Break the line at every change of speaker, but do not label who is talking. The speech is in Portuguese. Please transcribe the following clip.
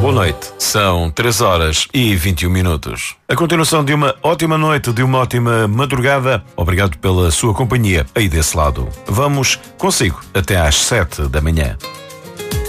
Boa noite. São 3h21. A continuação de uma ótima noite, de uma ótima madrugada. Obrigado pela sua companhia aí desse lado. Vamos consigo até às 7 da manhã.